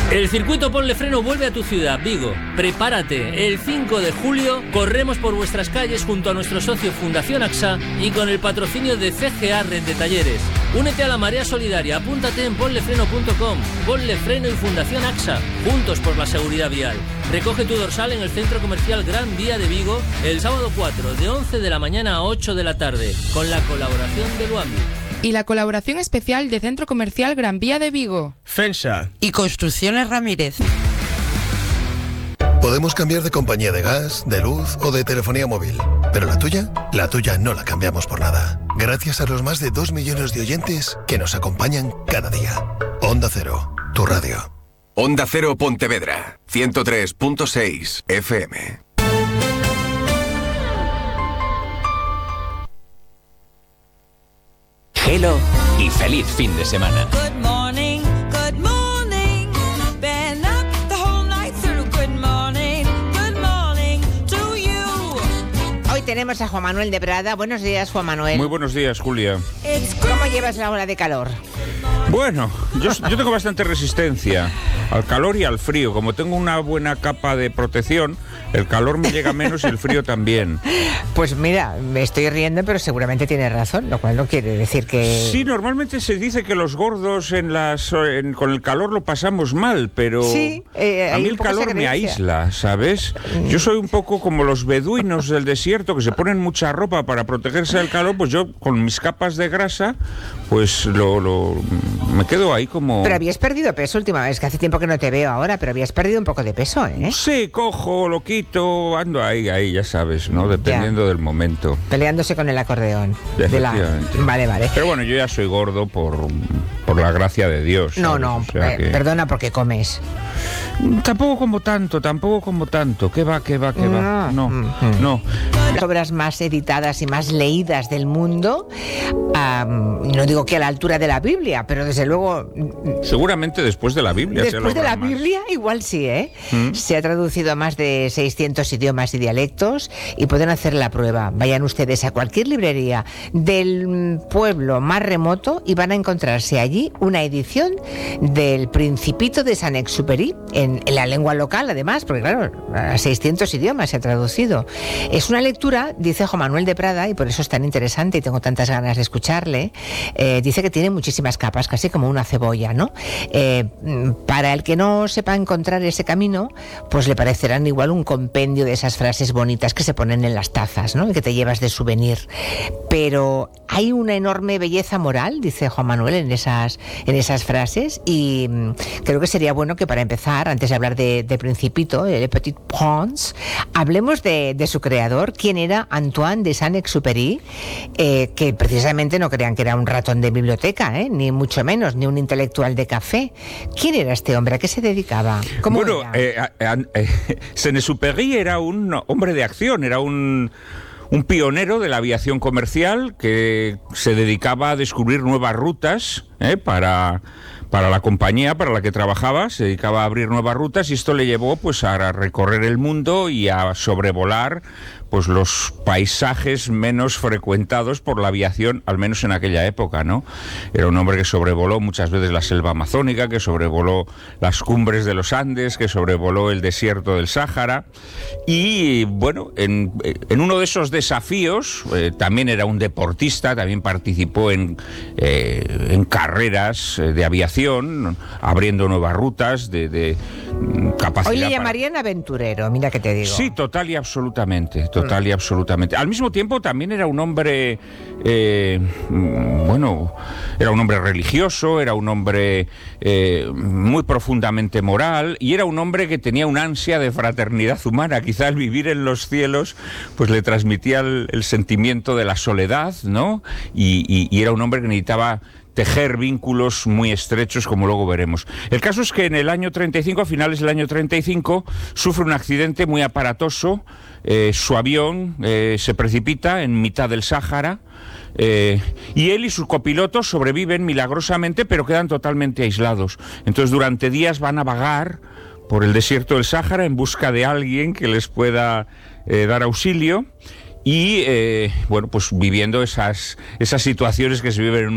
El circuito Ponle Freno vuelve a tu ciudad, Vigo. Prepárate, el 5 de julio corremos por vuestras calles junto a nuestro socio Fundación AXA y con el patrocinio de CGA Red de Talleres. Únete a la marea solidaria, apúntate en ponlefreno.com. Ponle Freno y Fundación AXA, juntos por la seguridad vial. Recoge tu dorsal en el Centro Comercial Gran Vía de Vigo el sábado 4, de 11 de la mañana a 8 de la tarde, con la colaboración de Luambi. Y la colaboración especial de Centro Comercial Gran Vía de Vigo. Fensa. Y Construcciones Ramírez. Podemos cambiar de compañía de gas, de luz o de telefonía móvil. Pero la tuya no la cambiamos por nada. Gracias a los más de 2 millones de oyentes que nos acompañan cada día. Onda Cero, tu radio. Onda Cero Pontevedra, 103.6 FM. Hello y feliz fin de semana. Good morning, been up the whole night through. Good morning to you. Hoy tenemos a Juan Manuel de Prada. Buenos días, Juan Manuel. Muy buenos días, Julia. ¿Cómo llevas la ola de calor? Bueno, yo tengo bastante resistencia al calor y al frío. Como tengo una buena capa de protección, el calor me llega menos y el frío también. Pues mira, me estoy riendo, pero seguramente tienes razón, lo cual no quiere decir que... Sí, normalmente se dice que los gordos con el calor lo pasamos mal, pero sí, a mí el calor me aísla, ¿sabes? Yo soy un poco como los beduinos del desierto, que se ponen mucha ropa para protegerse del calor, pues yo con mis capas de grasa, pues me quedo ahí como... Pero habías perdido peso última vez, que hace tiempo que no te veo ahora, pero habías perdido un poco de peso, ¿eh? Sí, cojo, lo quito, ando ahí, ya sabes, ¿no? Dependiendo del momento. Peleándose con el acordeón. Efectivamente. Vale. Pero bueno, yo ya soy gordo por la gracia de Dios. No, ¿sabes? no, O sea que... perdona, porque comes. Tampoco como tanto. ¿Qué va? No. Las obras más editadas y más leídas del mundo, no digo que a la altura de la Biblia, pero desde luego... Seguramente después de la Biblia. Después de la Biblia, igual sí, ¿eh? Se ha traducido a más de 600 idiomas y dialectos y pueden hacer la prueba. Vayan ustedes a cualquier librería del pueblo más remoto y van a encontrarse allí una edición del Principito de Saint-Exupéry en la lengua local, además, porque claro, a 600 idiomas se ha traducido. Es una lectura, dice Juan Manuel de Prada, y por eso es tan interesante y tengo tantas ganas de escucharle. Dice que tiene muchísimas capas, casi como una cebolla, ¿no? Para el que no sepa encontrar ese camino, pues le parecerán igual un compendio de esas frases bonitas que se ponen en las tazas, ¿no? Y que te llevas de souvenir. Pero hay una enorme belleza moral, dice Juan Manuel, en esas frases, y creo que sería bueno que para empezar, antes de hablar de Principito, de Le Petit Prince, hablemos de su creador, quién era Antoine de Saint-Exupéry, que precisamente no crean que era un ratón de biblioteca, ni mucho menos, ni un intelectual de café. ¿Quién era este hombre? ¿A qué se dedicaba? Bueno, Saint-Exupéry era un hombre de acción, era un pionero de la aviación comercial que se dedicaba a descubrir nuevas rutas para la compañía para la que trabajaba. Se dedicaba a abrir nuevas rutas y esto le llevó pues a recorrer el mundo y a sobrevolar pues los paisajes menos frecuentados por la aviación, al menos en aquella época, ¿no? Era un hombre que sobrevoló muchas veces la selva amazónica, que sobrevoló las cumbres de los Andes, que sobrevoló el desierto del Sáhara, y bueno, en uno de esos desafíos, también era un deportista, también participó en carreras de aviación, abriendo nuevas rutas de capacidad. Hoy le llamarían aventurero, mira que te digo. Sí, total y absolutamente. Al mismo tiempo también era un hombre, era un hombre religioso, era un hombre muy profundamente moral, y era un hombre que tenía una ansia de fraternidad humana. Quizá al vivir en los cielos pues le transmitía el sentimiento de la soledad, ¿no? Y era un hombre que necesitaba tejer vínculos muy estrechos, como luego veremos. El caso es que en el año 35, a finales del año 35, sufre un accidente muy aparatoso. Su avión se precipita en mitad del Sáhara, y él y su copiloto sobreviven milagrosamente, pero quedan totalmente aislados. Entonces durante días van a vagar por el desierto del Sáhara en busca de alguien que les pueda dar auxilio, y pues viviendo esas situaciones que se viven en